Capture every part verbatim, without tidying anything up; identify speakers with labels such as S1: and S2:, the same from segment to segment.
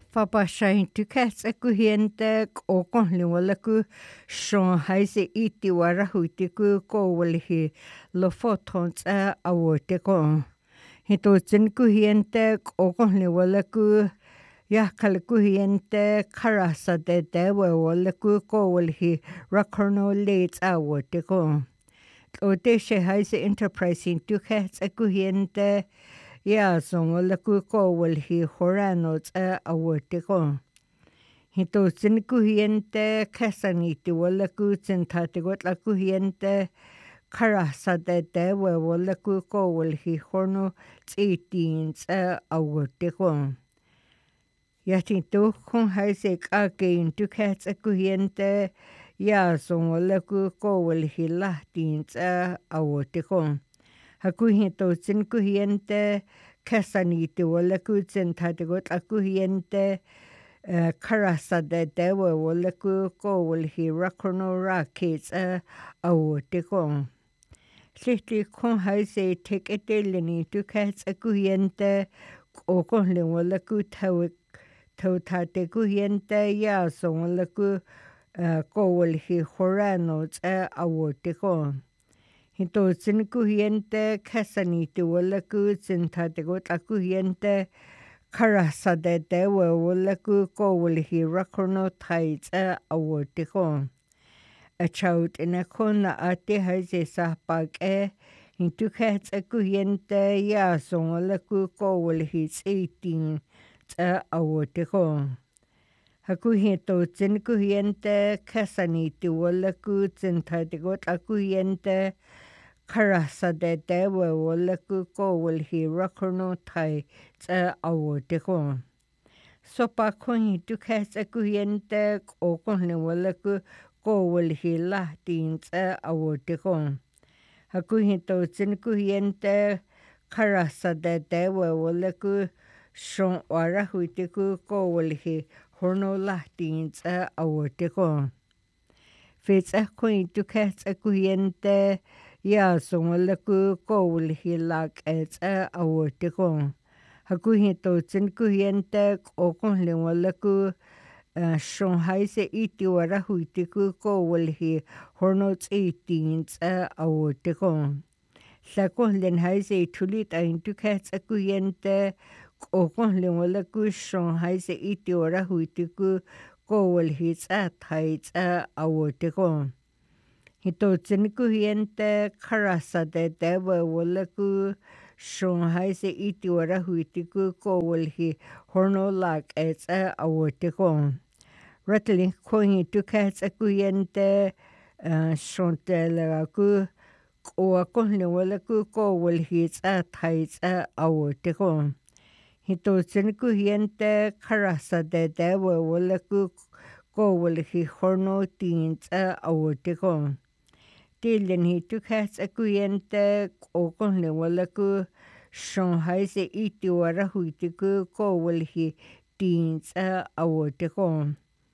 S1: Fapashain tu kats aku hiente o kon le wala ku shon haise iti wara huiti ku ko wala hi lo photons a awote ko hito tsin ku hiente o kon le wala ku ya kal ku hiente karasa de de wala ku ko wala hi rakorno leits awote ko o de she haise enterprising tu kats aku hiente ya son wala ku ko wal hi horano tsa awote ko hito tsin ku hiente kasaniti wala ku tsin tate got la ku hiente karasa de de wala ku ko wal hi horno tsitin tsa awote ko ya tinto kon haise ka ke tu kats ku hiente ya son wala ku ko wal hi lahtin tsa awote ko hakuhito tsin kuhiente kasaniti wala ku tsin tatagot akuhiente uh, karasa de dewa wala ku ko wala hi rakono rakits a awote ko sihti kon haise tekete lini tu kats akuhiente o kon le wala ku tawik tau tate kuhiente ya so wala ku uh, ko wala hi horano a awote ko hito tsin kuhiente kasaniti wala ku tsin tate got akuhiente karasa de dewa wala ku ko wala hi rakono taits a awote ko a chaut ina kona ate haise sahpak e hintu kats akuhiente ya son wala ku ko wala hi tsitin a awote ko hakuhito tsin kuhiente kasaniti wala ku tsin tate got akuhiente karasa de dewa wala ku ko wala hi rakono tai tsa awote ko sopa koni tu kats akuhiente o kone wala ku ko wala hi lahtin tsa awote ko hakuhito tsin kuhiente karasa de dewa wala ku shon wara huite ku ko wala hi horno lahtin tsa awote ko fits koni tu kats akuhiente ya son wala ku ko wala hi lak ets a awote ko hakuhito tsin kuhiente o kon le wala ku uh, shon haise iti wara huiti ku ko wala hi horno tsitin tsa awote ko sa kon len haise tulit ain tu kats akuhiente o kon le wala ku shon haise iti wara huiti ku ko wala hi tsa tai tsa awote ko hito tsin kuhiente karasa de dewa wala ku shon haise iti wara huiti ku ko wala hi horno lak ets a awote ko ratli kohi tu kats akuhiente uh, shon tela ku o akon wala ku ko wala hi tsa tai tsa awote ko hito tsin kuhiente karasa de dewa wala ku ko wala hi horno tin tsa awote ko Tilen hi tu kats akuhiente o kon le wala ku shon haise iti wara huiti ku ko wala hi tin tsa awote ko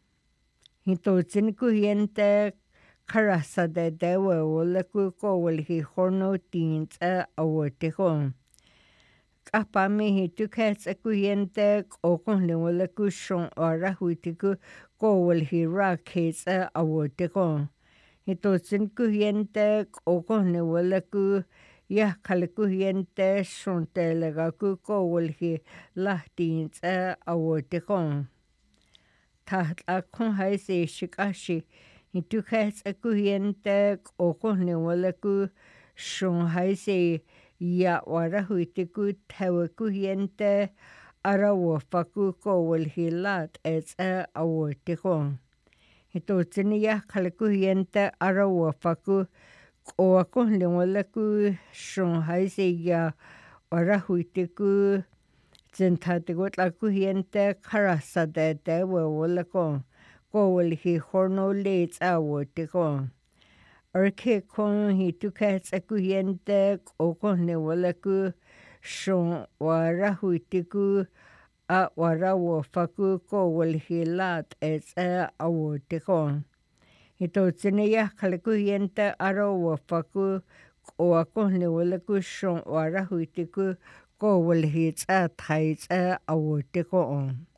S1: hito tsin kuhiente karasa de dewa wala ku ko wala hi horno tin tsa awote ko kapa me hi tu kats akuhiente o kon le wala ku shon wara huiti ku ko wala hi rakits a awote ko hito tsin kuhiente o kone wala ku ya kala kuhiente shon telega ku ko wala hi lahtin tsa awote ko taht a kon haise shikashi hito kats akuhiente o kone wala ku shon haise ya wara huite ku tawa kuhiente arawa faku ko wala hi lat ets a awote ko hito tsini ya kala kuhiente arawa faku o ako le wala ku shon haise ya wara huite ku tsin tate got la kuhiente karasa de dewa wala ko ko wala hi horno leits awote ko arke kon hi tu kats akuhiente o kon le wala ku shon wara huite ku a wara wo faku ko wala hi lat ets a awote ko hito tsine ya kala kuhiente ara wo faku o ako le wala ku shon wara huite ku ko wala hi tsa tai tsa awote ko on